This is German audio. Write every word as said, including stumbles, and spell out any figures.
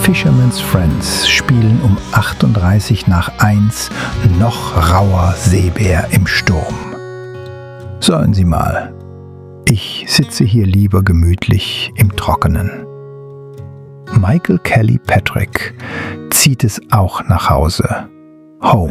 Fisherman's Friends spielen um achtunddreißig nach eins noch rauer Seebär im Sturm. Sollen sie mal. Ich sitze hier lieber gemütlich im Trockenen. Michael Kelly Patrick zieht es auch nach Hause. Home.